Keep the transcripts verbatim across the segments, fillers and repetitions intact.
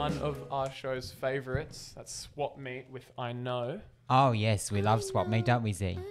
one of our show's favourites. That's Swap Meet with I Know. Oh, yes, we love Swap Meet, don't we, Z?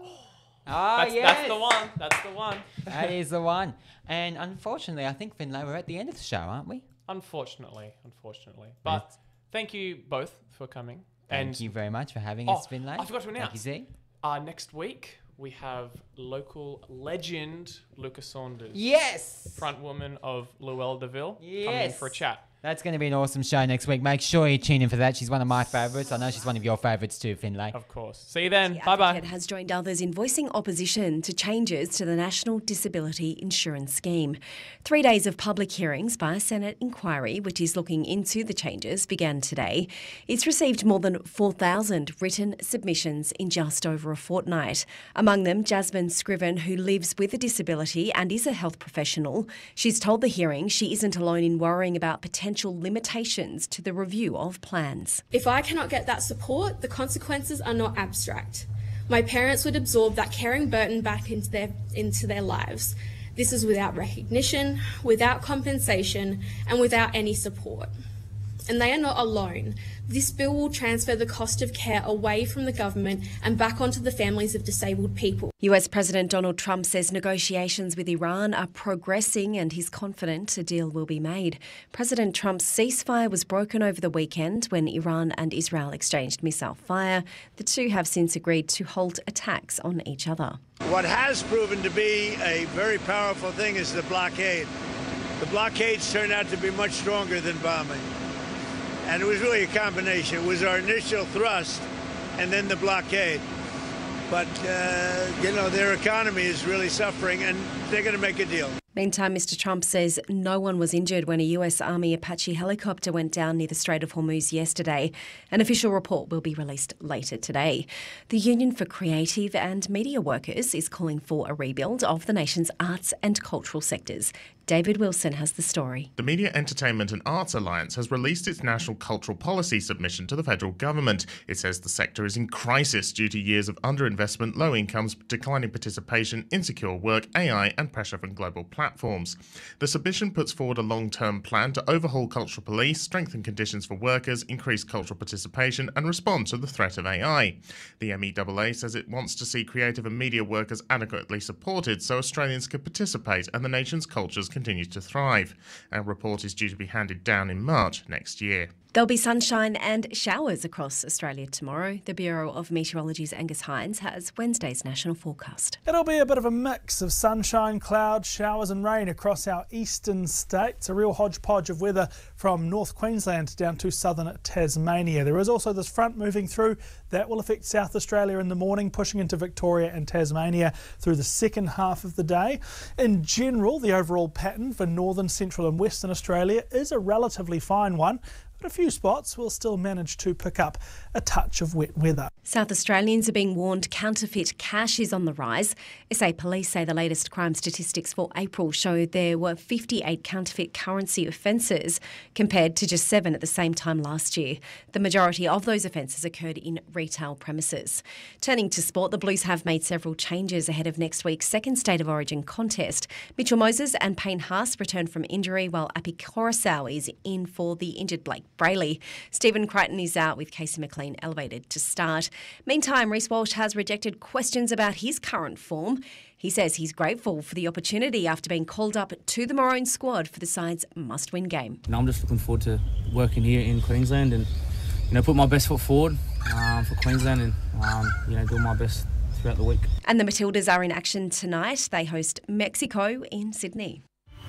Oh, That's, yes. that's the one. That's the one. That is the one. And unfortunately, I think, Finlay, we're at the end of the show, aren't we? Unfortunately, unfortunately. But Yes. thank you both for coming. Thank and you very much for having Oh, us, Finlay. I forgot to announce. Thank you, Z. Uh, next week, we have local legend Luca Saunders. Yes! Front woman of Luella Deville. Coming in Yes. for a chat. That's going to be an awesome show next week. Make sure you tune in for that. She's one of my favourites. I know she's one of your favourites too, Finlay. Of course. See you then. The Bye-bye. Advocate has joined others in voicing opposition to changes to the National Disability Insurance Scheme. Three days of public hearings by a Senate inquiry, which is looking into the changes, began today. It's received more than four thousand written submissions in just over a fortnight. Among them, Jasmine Scriven, who lives with a disability and is a health professional. She's told the hearing she isn't alone in worrying about potential limitations to the review of plans. If I cannot get that support, the consequences are not abstract. My parents would absorb that caring burden back into their into their lives. This is without recognition, without compensation, and without any support. And they are not alone. This bill will transfer the cost of care away from the government and back onto the families of disabled people. U S President Donald Trump says negotiations with Iran are progressing and he's confident a deal will be made. President Trump's ceasefire was broken over the weekend when Iran and Israel exchanged missile fire. The two have since agreed to halt attacks on each other. What has proven to be a very powerful thing is the blockade. The blockades turned out to be much stronger than bombing. And it was really a combination. It was our initial thrust and then the blockade. But, uh, you know, their economy is really suffering and they're going to make a deal. Meantime, Mister Trump says no one was injured when a U S Army Apache helicopter went down near the Strait of Hormuz yesterday. An official report will be released later today. The Union for Creative and Media Workers is calling for a rebuild of the nation's arts and cultural sectors. David Wilson has the story. The Media, Entertainment and Arts Alliance has released its National Cultural Policy submission to the federal government. It says the sector is in crisis due to years of underinvestment, low incomes, declining participation, insecure work, A I and pressure from global platforms. The submission puts forward a long-term plan to overhaul cultural police, strengthen conditions for workers, increase cultural participation and respond to the threat of A I. The M E A A says it wants to see creative and media workers adequately supported so Australians can participate and the nation's cultures continue to thrive. Our report is due to be handed down in March next year. There'll be sunshine and showers across Australia tomorrow. The Bureau of Meteorology's Angus Hines has Wednesday's national forecast. It'll be a bit of a mix of sunshine, clouds, showers and rain across our eastern states. A real hodgepodge of weather from North Queensland down to southern Tasmania. There is also this front moving through that will affect South Australia in the morning, pushing into Victoria and Tasmania through the second half of the day. In general, the overall pattern for northern, central and western Australia is a relatively fine one. But a few spots will still manage to pick up a touch of wet weather. South Australians are being warned counterfeit cash is on the rise. S A Police say the latest crime statistics for April showed there were fifty-eight counterfeit currency offences compared to just seven at the same time last year. The majority of those offences occurred in retail premises. Turning to sport, the Blues have made several changes ahead of next week's second State of Origin contest. Mitchell Moses and Payne Haas returned from injury while Api Coruscant is in for the injured Blake Brayley. Stephen Crichton is out with Casey McLean elevated to start. Meantime, Reece Walsh has rejected questions about his current form. He says he's grateful for the opportunity after being called up to the Maroon squad for the side's must-win game. And I'm just looking forward to working here in Queensland and, you know, put my best foot forward um, for Queensland and, um, you know, doing my best throughout the week. And the Matildas are in action tonight. They host Mexico in Sydney.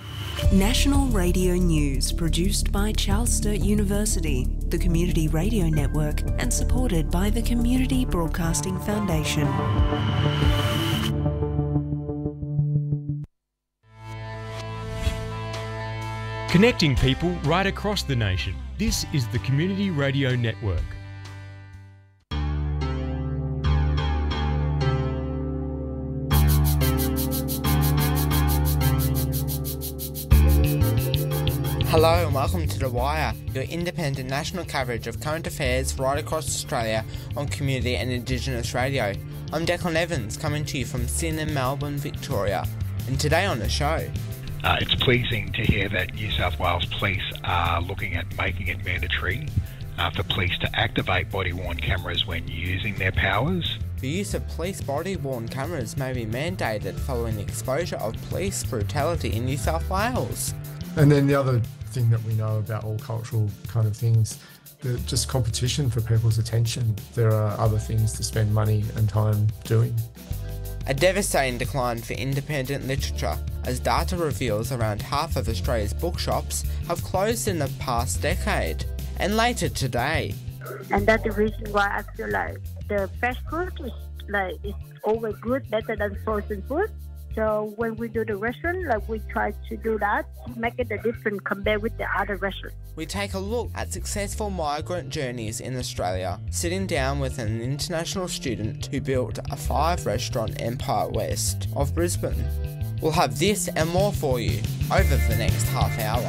National Radio News, produced by Charles Sturt University, the Community Radio Network, and supported by the Community Broadcasting Foundation. Connecting people right across the nation. This is the Community Radio Network. Hello and welcome to The Wire, your independent national coverage of current affairs right across Australia on Community and Indigenous Radio. I'm Declan Evans, coming to you from Sydney, Melbourne, Victoria. And today on the show... Uh, it's pleasing to hear that New South Wales Police are looking at making it mandatory uh, for police to activate body-worn cameras when using their powers. The use of police body-worn cameras may be mandated following the exposure of police brutality in New South Wales. And then the other thing that we know about all cultural kind of things, the just competition for people's attention. There are other things to spend money and time doing. A devastating decline for independent literature, as data reveals around half of Australia's bookshops have closed in the past decade. And later today. And that's the reason why I feel like the fresh food is like is always good, better than frozen food. So when we do the restaurant, like we try to do that to make it a different compared with the other restaurants. We take a look at successful migrant journeys in Australia, sitting down with an international student who built a five-restaurant empire west of Brisbane. We'll have this and more for you over the next half hour.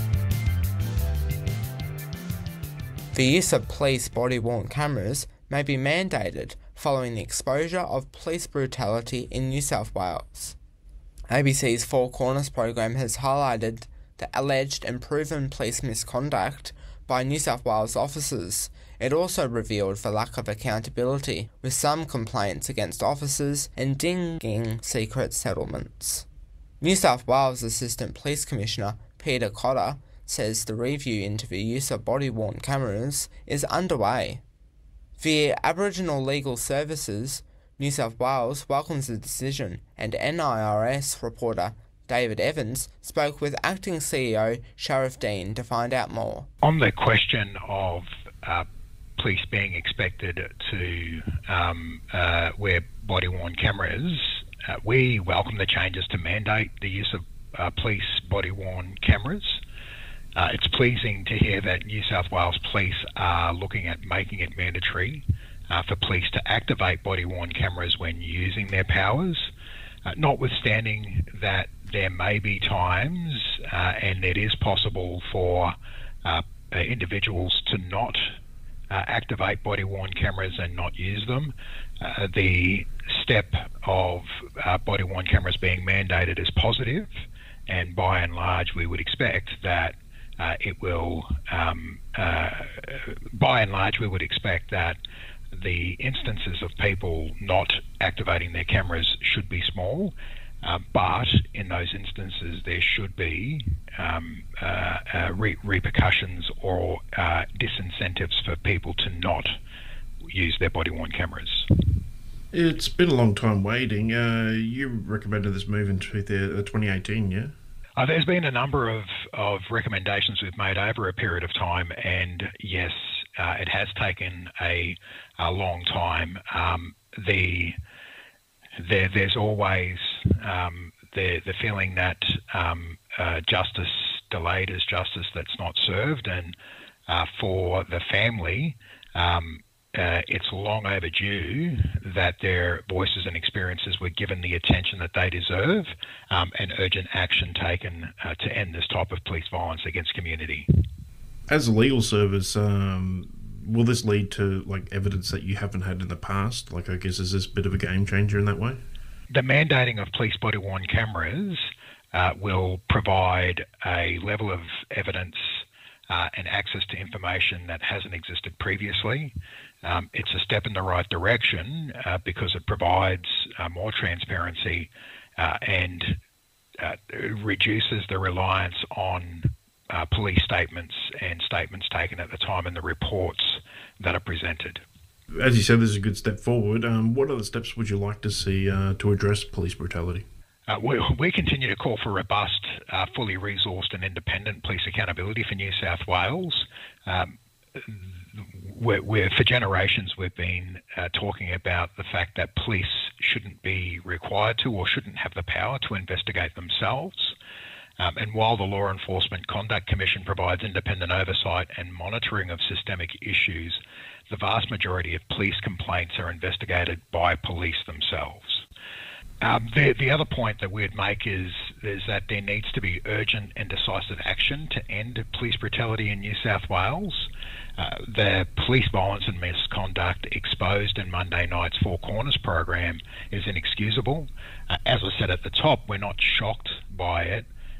The use of police body-worn cameras may be mandated following the exposure of police brutality in New South Wales. A B C's Four Corners program has highlighted the alleged and proven police misconduct by New South Wales officers. It also revealed the lack of accountability, with some complaints against officers and dinging secret settlements. New South Wales Assistant Police Commissioner Peter Cotter says the review into the use of body-worn cameras is underway. Via Aboriginal Legal Services, New South Wales welcomes the decision, and N I R S reporter David Evans spoke with Acting C E O Sharif Dean to find out more. On the question of uh, police being expected to um, uh, wear body-worn cameras, uh, we welcome the changes to mandate the use of uh, police body-worn cameras. Uh, it's pleasing to hear that New South Wales Police are looking at making it mandatory uh, for police to activate body-worn cameras when using their powers, uh, notwithstanding that there may be times, uh, and it is possible for uh, individuals to not uh, activate body-worn cameras and not use them. Uh, the step of uh, body-worn cameras being mandated is positive, and by and large we would expect that Uh, it will, um, uh, by and large, we would expect that the instances of people not activating their cameras should be small, uh, but in those instances there should be um, uh, uh, re repercussions or uh, disincentives for people to not use their body-worn cameras. It's been a long time waiting. Uh, you recommended this move in twenty eighteen, yeah? Uh, there's been a number of, of recommendations we've made over a period of time, and yes, uh, it has taken a, a long time. Um, the there, there's always um, the the feeling that um, uh, justice delayed is justice that's not served, and uh, for the family, um, uh, it's long overdue that their voices and experiences were given the attention that they deserve, um, and urgent action taken uh, to end this type of police violence against community. As a legal service, um, will this lead to like evidence that you haven't had in the past? Like, I guess, is this a bit of a game changer in that way? The mandating of police body-worn cameras uh, will provide a level of evidence uh, and access to information that hasn't existed previously. Um, it's a step in the right direction uh, because it provides uh, more transparency uh, and uh, reduces the reliance on uh, police statements and statements taken at the time and the reports that are presented. As you said, this is a good step forward. Um, what other steps would you like to see uh, to address police brutality? Uh, we, we continue to call for robust, uh, fully resourced and independent police accountability for New South Wales. Um, we're, we're, for generations we've been uh, talking about the fact that police shouldn't be required to or shouldn't have the power to investigate themselves. Um, and while the Law Enforcement Conduct Commission provides independent oversight and monitoring of systemic issues, the vast majority of police complaints are investigated by police themselves. Um, the, the other point that we'd make is, is that there needs to be urgent and decisive action to end police brutality in New South Wales. Uh, the police violence and misconduct exposed in Monday night's Four Corners program is inexcusable. Uh, as I said at the top, we're not shocked by it.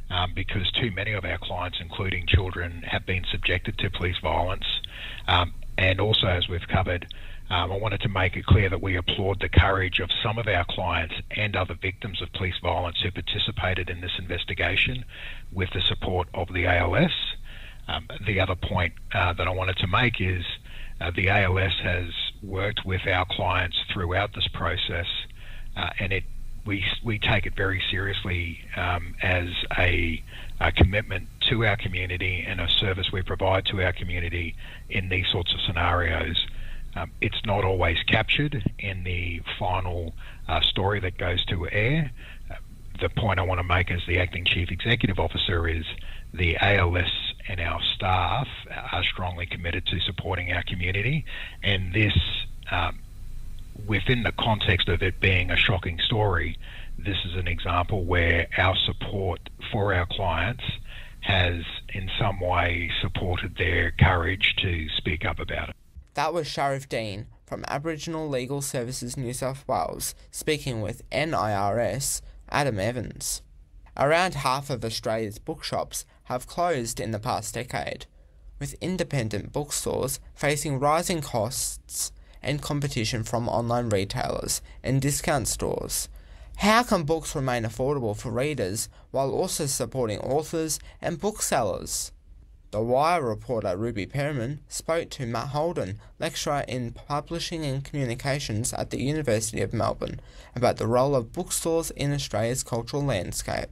um, because too many of our clients, including children, have been subjected to police violence. Um, and also, as we've covered, um, I wanted to make it clear that we applaud the courage of some of our clients and other victims of police violence who participated in this investigation with the support of the A L S. Um, the other point uh, that I wanted to make is uh, the A L S has worked with our clients throughout this process, uh, and it we we take it very seriously um, as a, a commitment to our community and a service we provide to our community in these sorts of scenarios. Um, it's not always captured in the final uh, story that goes to air. Uh, the point I want to make as the Acting Chief Executive Officer is the A L S and our staff are strongly committed to supporting our community, and this, um, within the context of it being a shocking story, this is an example where our support for our clients has in some way supported their courage to speak up about it. That was Sharif Dean from Aboriginal Legal Services New South Wales speaking with N I R S Adam Evans. Around half of Australia's bookshops have closed in the past decade, with independent bookstores facing rising costs and competition from online retailers and discount stores. How can books remain affordable for readers while also supporting authors and booksellers? The Wire reporter Ruby Perriman spoke to Matt Holden, lecturer in Publishing and Communications at the University of Melbourne, about the role of bookstores in Australia's cultural landscape.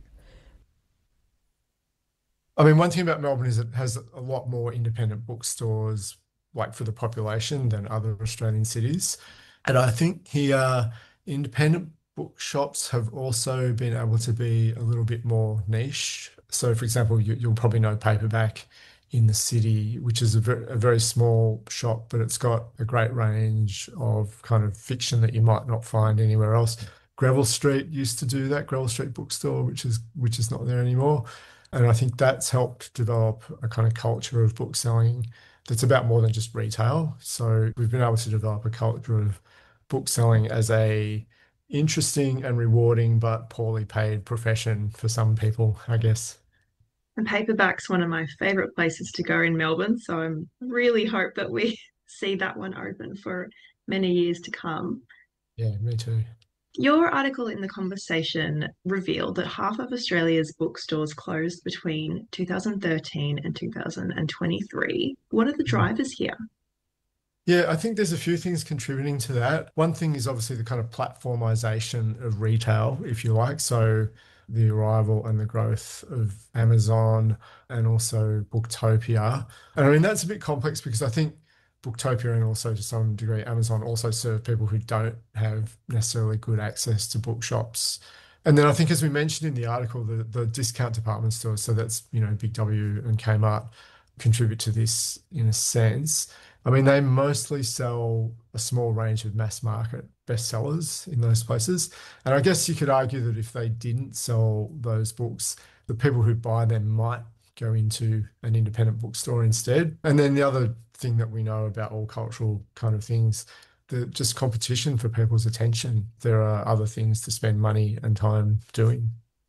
I mean, one thing about Melbourne is it has a lot more independent bookstores, like for the population, than other Australian cities. And I think here, independent bookshops have also been able to be a little bit more niche. So, for example, you, you'll probably know Paperback in the city, which is a very, a very small shop, but it's got a great range of kind of fiction that you might not find anywhere else. Greville Street used to do that, Greville Street Bookstore, which is which is not there anymore. And I think that's helped develop a kind of culture of book selling that's about more than just retail. So we've been able to develop a culture of book selling as a interesting and rewarding but poorly paid profession for some people, I guess. And Paperback's one of my favourite places to go in Melbourne, so I really hope that we see that one open for many years to come. Yeah, me too. Your article in The Conversation revealed that half of Australia's bookstores closed between two thousand thirteen and two thousand twenty-three. What are the drivers here? Yeah, I think there's a few things contributing to that. One thing is obviously the kind of platformization of retail, if you like. So the arrival and the growth of Amazon and also Booktopia. And I mean, that's a bit complex because I think Booktopia and also to some degree Amazon also serve people who don't have necessarily good access to bookshops. And then I think, as we mentioned in the article, the, the discount department stores, so that's, you know, Big W and Kmart, contribute to this in a sense. I mean, they mostly sell a small range of mass market bestsellers in those places. And I guess you could argue that if they didn't sell those books, the people who buy them might go into an independent bookstore instead. And then the other thing that we know about all cultural kind of things, the just competition for people's attention. There are other things to spend money and time doing.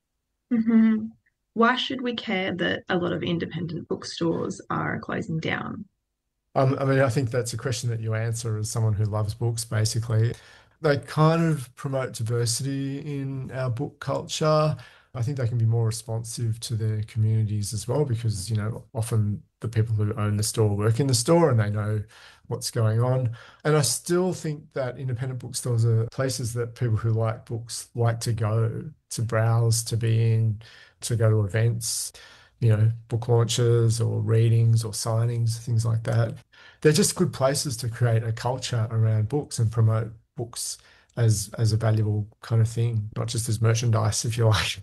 Mm-hmm. Why should we care that a lot of independent bookstores are closing down? Um, I mean, I think that's a question that you answer as someone who loves books, basically. They kind of promote diversity in our book culture. I think they can be more responsive to their communities as well because, you know, often the people who own the store work in the store and they know what's going on. And I still think that independent bookstores are places that people who like books like to go, to browse, to be in, to go to events, you know, book launches or readings or signings, things like that. They're just good places to create a culture around books and promote books as as a valuable kind of thing, not just as merchandise, if you like.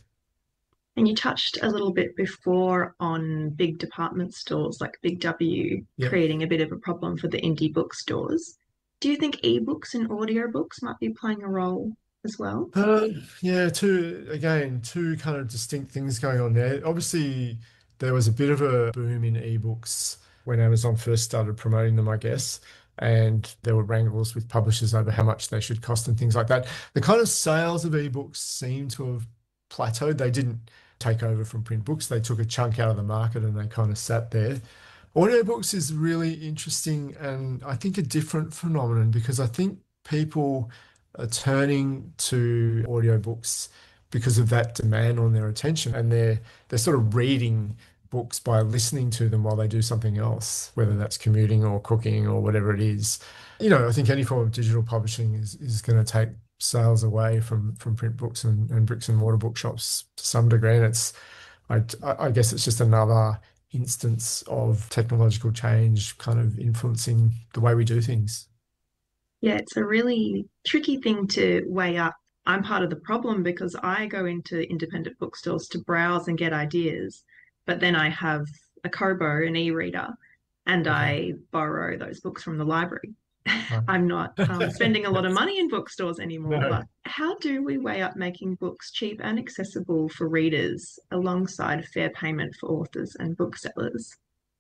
And you touched a little bit before on big department stores like Big W Yeah. creating a bit of a problem for the indie bookstores. Do you think ebooks and audiobooks might be playing a role as well? Uh, yeah, two, again, two kind of distinct things going on there. Obviously, there was a bit of a boom in ebooks when Amazon first started promoting them, I guess, and there were wrangles with publishers over how much they should cost and things like that. The kind of sales of ebooks seem to have plateaued. They didn't take over from print books. They took a chunk out of the market and they kind of sat there. Audiobooks is really interesting and I think a different phenomenon because I think people are turning to audiobooks because of that demand on their attention, and they're they're sort of reading books by listening to them while they do something else, whether that's commuting or cooking or whatever it is. You know, I think any form of digital publishing is, is going to take sales away from, from print books and, and bricks and mortar bookshops to some degree. And it's, I, I guess it's just another instance of technological change kind of influencing the way we do things. Yeah, it's a really tricky thing to weigh up. I'm part of the problem because I go into independent bookstores to browse and get ideas, but then I have a Kobo, an e-reader, and okay. I borrow those books from the library. Right. I'm not um, spending a lot of money in bookstores anymore. No. But how do we weigh up making books cheap and accessible for readers alongside fair payment for authors and booksellers?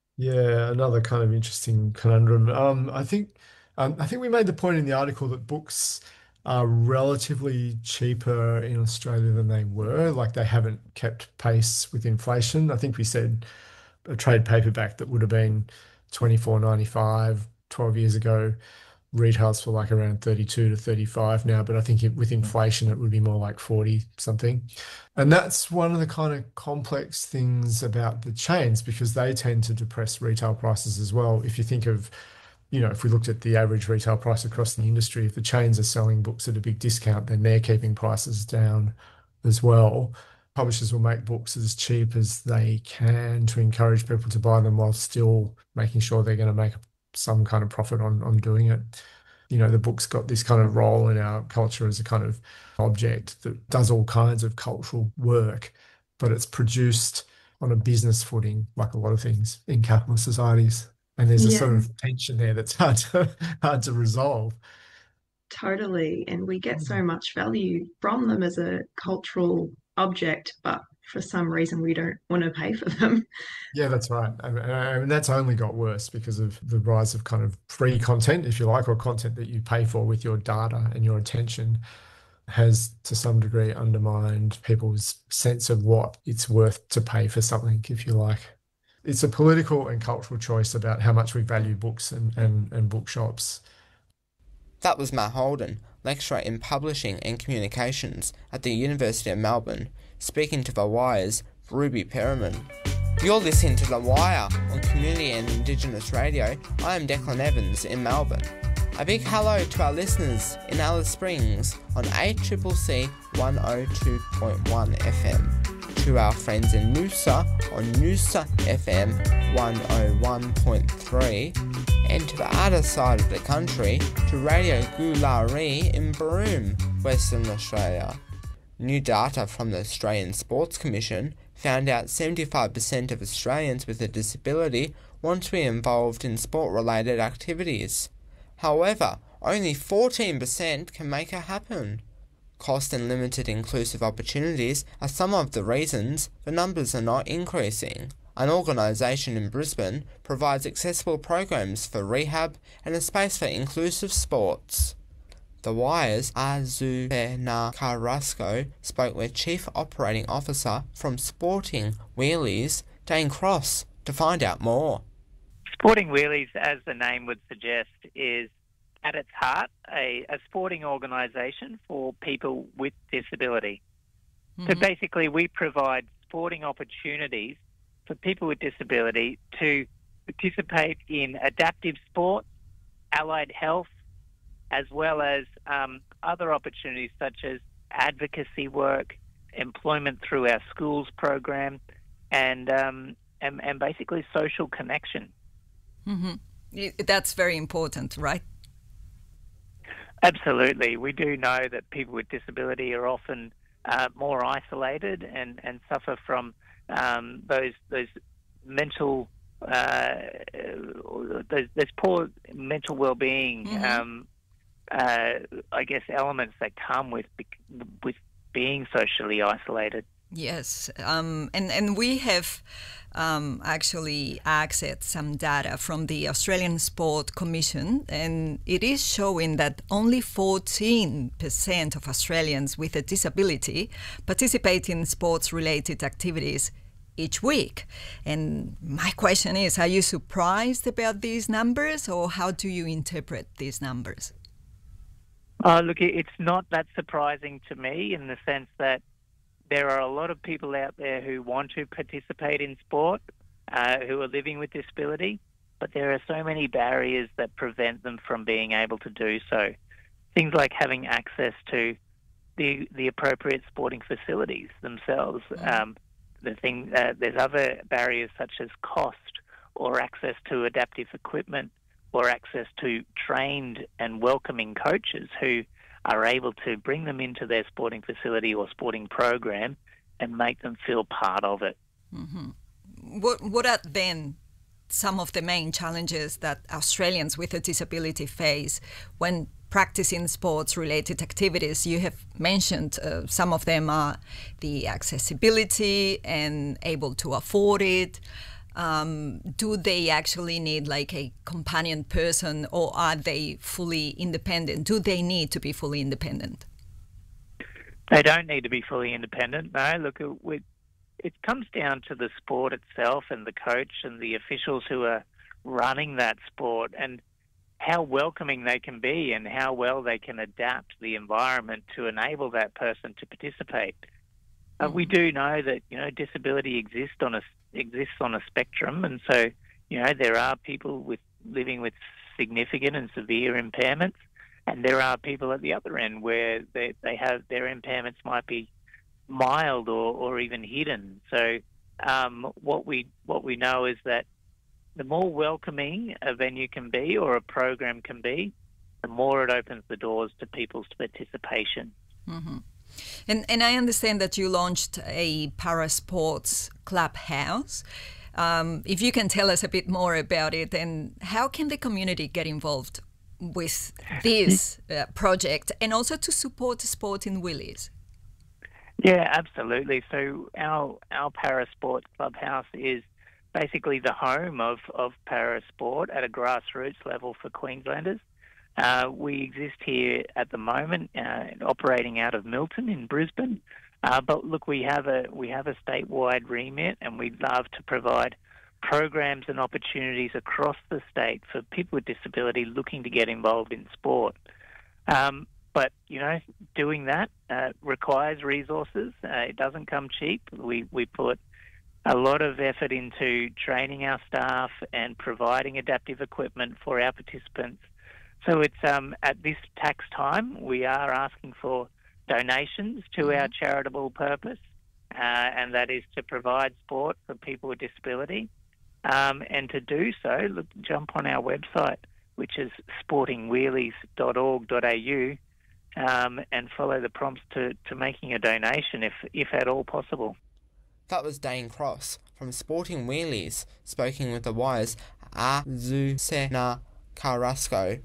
Yeah, another kind of interesting conundrum. Um, I think um, I think we made the point in the article that books are relatively cheaper in Australia than they were. Like they haven't kept pace with inflation. I think we said a trade paperback that would have been twenty-four ninety-five twelve years ago retails for like around thirty-two to thirty-five now, but I think it, with inflation it would be more like forty something. And that's one of the kind of complex things about the chains because they tend to depress retail prices as well. If you think of, you know, if we looked at the average retail price across the industry, if the chains are selling books at a big discount, then they're keeping prices down as well. Publishers will make books as cheap as they can to encourage people to buy them while still making sure they're going to make some kind of profit on, on doing it. You know, the book's got this kind of role in our culture as a kind of object that does all kinds of cultural work, but it's produced on a business footing, like a lot of things in capitalist societies. And there's a yeah. sort of tension there that's hard to, hard to resolve. Totally. And we get so much value from them as a cultural object, but for some reason we don't want to pay for them. Yeah, that's right. I mean, I mean, that's only got worse because of the rise of kind of free content, if you like, or content that you pay for with your data and your attention has to some degree undermined people's sense of what it's worth to pay for something, if you like. It's a political and cultural choice about how much we value books and, and, and bookshops. That was Matt Holden, lecturer in Publishing and Communications at the University of Melbourne, speaking to The Wire's Ruby Perriman. You're listening to The Wire on Community and Indigenous Radio. I am Declan Evans in Melbourne. A big hello to our listeners in Alice Springs on A C C C one oh two point one F M, to our friends in Noosa on Noosa F M one oh one point three, and to the other side of the country to Radio Goolaree in Broome, Western Australia. New data from the Australian Sports Commission found out seventy-five percent of Australians with a disability want to be involved in sport-related activities. However, only fourteen percent can make it happen. Cost and limited inclusive opportunities are some of the reasons the numbers are not increasing. An organisation in Brisbane provides accessible programs for rehab and a space for inclusive sports. The Wire's Azupena Carrasco spoke with Chief Operating Officer from Sporting Wheelies, Dane Cross, to find out more. Sporting Wheelies, as the name would suggest, is at its heart a, a sporting organisation for people with disability. Mm-hmm. So basically we provide sporting opportunities for people with disability to participate in adaptive sport, allied health, as well as um, other opportunities such as advocacy work, employment through our schools program, and um, and, and basically social connection. Mm-hmm. That's very important, right? Absolutely. We do know that people with disability are often uh, more isolated and, and suffer from um, those those mental uh, those, those poor mental well-being. Mm-hmm. Um, Uh, I guess elements that come with with being socially isolated. Yes, um, and, and we have um, actually accessed some data from the Australian Sport Commission, and it is showing that only fourteen percent of Australians with a disability participate in sports-related activities each week. And my question is, are you surprised about these numbers, or how do you interpret these numbers? Uh, look, it's not that surprising to me in the sense that there are a lot of people out there who want to participate in sport, uh, who are living with disability, but there are so many barriers that prevent them from being able to do so. Things like having access to the the appropriate sporting facilities themselves. Um, the thing, uh, there's other barriers such as cost, or access to adaptive equipment, or access to trained and welcoming coaches who are able to bring them into their sporting facility or sporting program and make them feel part of it. Mm-hmm. What, what are then some of the main challenges that Australians with a disability face when practicing sports-related activities? You have mentioned uh, some of them are the accessibility and able to afford it. Um, do they actually need like a companion person, or are they fully independent? Do they need to be fully independent? They don't need to be fully independent. No, look, it, it comes down to the sport itself and the coach and the officials who are running that sport, and how welcoming they can be and how well they can adapt the environment to enable that person to participate. Mm-hmm. Uh, we do know that, you know, disability exists on a exists on a spectrum, and so, you know, there are people with living with significant and severe impairments, and there are people at the other end where they, they have their impairments might be mild or, or even hidden. So um, what we what we know is that the more welcoming a venue can be or a program can be, the more it opens the doors to people's participation. Mm-hmm. And, and I understand that you launched a parasports clubhouse. Um, if you can tell us a bit more about it, and how can the community get involved with this uh, project, and also to support sport in Willies? Yeah, absolutely. So our our parasports clubhouse is basically the home of, of parasport at a grassroots level for Queenslanders. Uh, we exist here at the moment, uh, operating out of Milton in Brisbane. Uh, but look, we have a we have a statewide remit, and we'd love to provide programs and opportunities across the state for people with disability looking to get involved in sport. Um, but you know, doing that uh, requires resources. Uh, it doesn't come cheap. We we put a lot of effort into training our staff and providing adaptive equipment for our participants. So it's um, at this tax time, we are asking for donations to mm-hmm. our charitable purpose, uh, and that is to provide sport for people with disability. Um, and to do so, look, jump on our website, which is sporting wheelies dot org dot a u, um, and follow the prompts to, to making a donation, if if at all possible. That was Dane Cross from Sporting Wheelies, speaking with the Wire's Azucena Carrasco.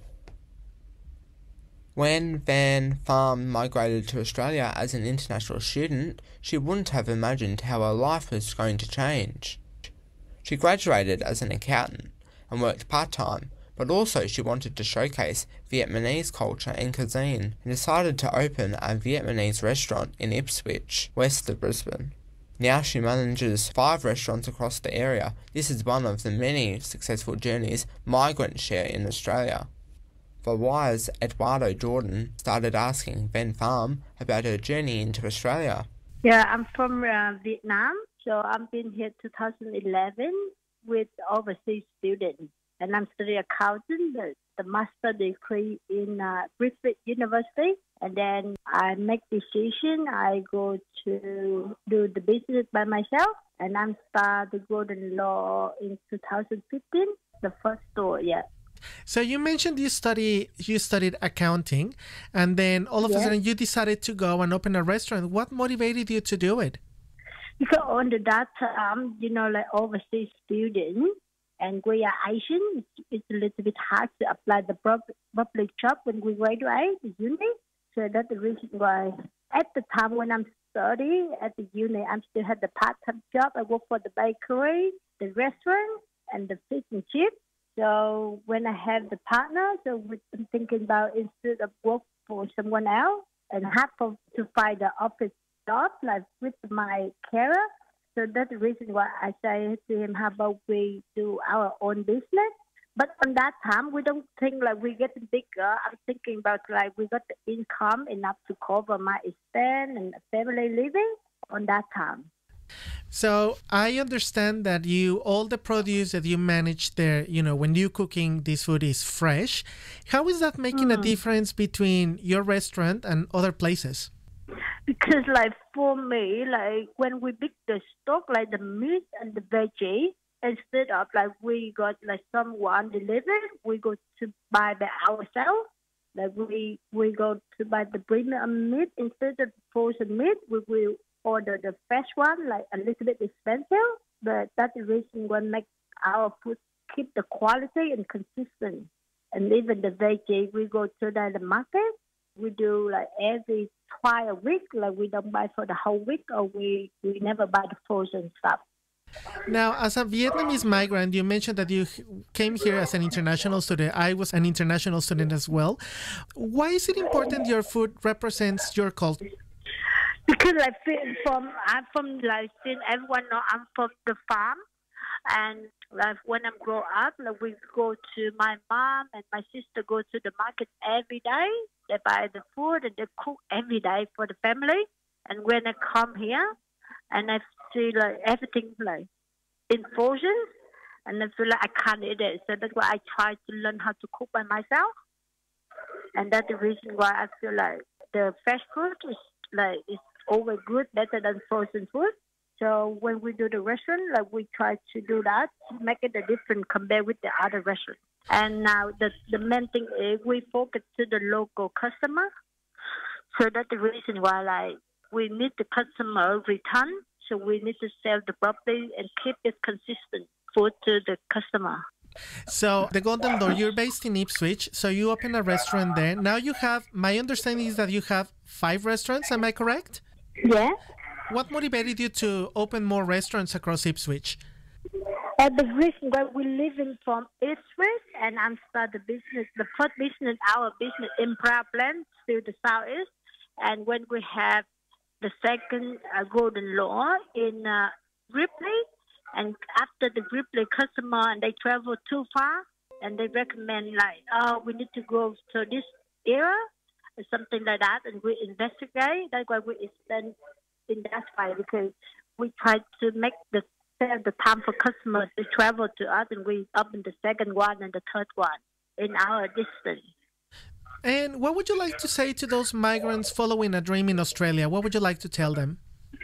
When Van Farm migrated to Australia as an international student, she wouldn't have imagined how her life was going to change. She graduated as an accountant and worked part-time, but also she wanted to showcase Vietnamese culture and cuisine, and decided to open a Vietnamese restaurant in Ipswich, west of Brisbane. Now she manages five restaurants across the area. This is one of the many successful journeys migrants share in Australia. For Wire's Eduardo Jordan started asking Van Farm about her journey into Australia. Yeah, I'm from uh, Vietnam, so I've been here two thousand eleven with overseas students, and I'm studying accounting, the, the master degree in uh, Griffith University, and then I make decision. I go to do the business by myself, and I'm start the Golden Law in two thousand fifteen, the first store, yeah. So you mentioned you study you studied accounting, and then all of yes. a sudden you decided to go and open a restaurant. What motivated you to do it? Because on that time, you know, like overseas students, and we are Asian, it's, it's a little bit hard to apply the public job when we graduate the uni. So that's the reason why at the time when I'm study at the uni. I still had the part-time job. I work for the bakery, the restaurant, and the fish and chips. So when I have the partner, so I'm thinking about instead of work for someone else and have to find the office job like with my career. So that's the reason why I say to him, how about we do our own business? But on that time, we don't think like we're getting bigger. I'm thinking about like we got the income enough to cover my expense and family living on that time. So I understand that you, all the produce that you manage there, you know, when you're cooking this food is fresh. How is that making mm. a difference between your restaurant and other places? Because like for me, like when we pick the stock, like the meat and the veggie, instead of like we got like someone delivered, we go to buy by ourselves. Like we we go to buy the premium meat instead of frozen meat. We will order the fresh one, like a little bit expensive, but that's the reason why make our food keep the quality and consistent. And even the veggie, we go to the, the market. We do like every twice a week. Like we don't buy for the whole week, or we we never buy the frozen stuff. Now, as a Vietnamese migrant, you mentioned that you came here as an international student. I was an international student as well. Why is it important your food represents your culture? Because like from I'm from like since everyone know I'm from the farm, and like when I grow up, like we go to my mom and my sister go to the market every day. They buy the food and they cook every day for the family. And when I come here, and I see like everything like in frozen, and I feel like I can't eat it. So that's why I try to learn how to cook by myself. And that's the reason why I feel like the fresh food is like is always good, better than frozen food. So when we do the restaurant, like we try to do that to make it a different compared with the other restaurants. And now the the main thing is we focus to the local customer. So that's the reason why like we need the customer return. So we need to sell the property and keep it consistent food to the customer. So the Golden Door, you're based in Ipswich, so you open a restaurant there. Now you have, my understanding is that you have five restaurants, am I correct? Yeah. What motivated you to open more restaurants across Ipswich? Uh, the reason why we live in from Ipswich and I'm start the business, the first business, our business in Bradland, still the southeast. And when we have the second uh, Golden Law in uh, Ripley, and after the Ripley customer and they travel too far, and they recommend like, oh, we need to go to this area, or something like that, and we investigate. That's why we extend in that way, because we try to make the the time for customers to travel to us, and we open the second one and the third one in our distance. And what would you like to say to those migrants following a dream in Australia? What would you like to tell them?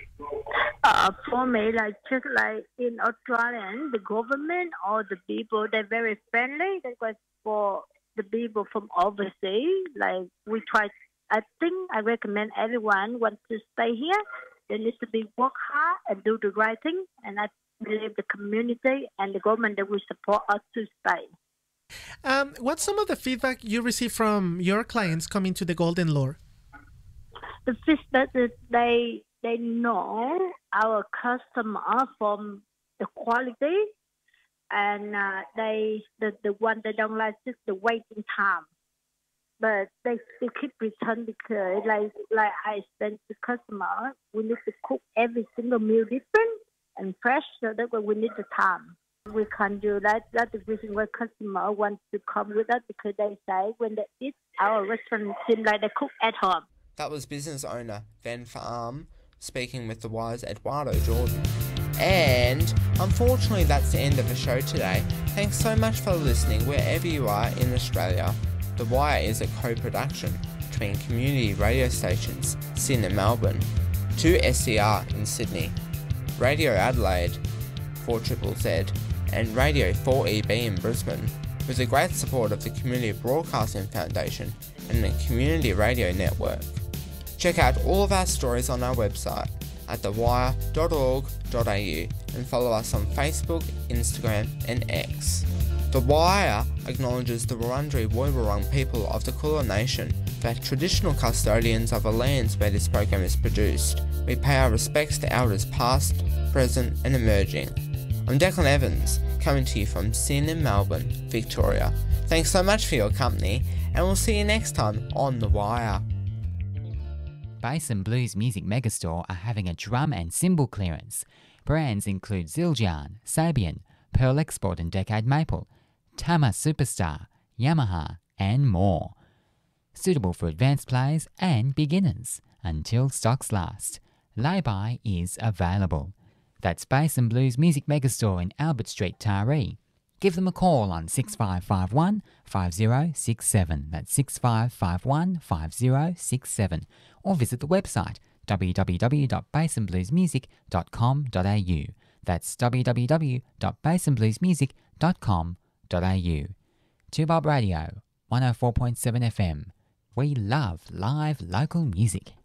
Uh, for me, like just like in Australia, the government or the people, they're very friendly. That's why for the people from overseas, like we try. I think I recommend everyone wants to stay here. They need to be work hard and do the right thing. And I believe the community and the government that will support us to stay. Um, what's some of the feedback you receive from your clients coming to the Golden Lure? The feedback is they they know our customer from the quality, and uh, they the the one they don't like is the waiting time. But they they keep return because like like I explained to customer, we need to cook every single meal different and fresh, so that's why we need the time. We can't do that. That's the reason why customer wants to come with us, because they say when they eat our restaurant, seems like they cook at home. That was business owner Ven Pham speaking with The Wire's Eduardo Jordan. And unfortunately, that's the end of the show today. Thanks so much for listening wherever you are in Australia. The Wire is a co-production between community radio stations Sydney and Melbourne, two S C R in Sydney, Radio Adelaide, four Z Z Z, and Radio four E B in Brisbane, with the great support of the Community Broadcasting Foundation and the Community Radio Network. Check out all of our stories on our website at the wire dot org dot a u and follow us on Facebook, Instagram and X. The Wire acknowledges the Wurundjeri Woiwurrung people of the Kulin Nation, the traditional custodians of the lands where this program is produced, we pay our respects to elders past, present and emerging. I'm Declan Evans, coming to you from Sin in Melbourne, Victoria. Thanks so much for your company, and we'll see you next time on The Wire. Bass and Blues Music Megastore are having a drum and cymbal clearance. Brands include Zildjian, Sabian, Pearl Export and Decade Maple, Tama Superstar, Yamaha and more. Suitable for advanced players and beginners until stocks last. Lay-by is available. That's Bass and Blues Music Megastore in Albert Street, Taree. Give them a call on six five five one, five zero six seven. That's six five five one, five zero six seven. Or visit the website w w w dot bass and blues music dot com dot a u. That's w w w dot bass and blues music dot com dot a u. Two Bob Radio, one oh four point seven F M. We love live local music.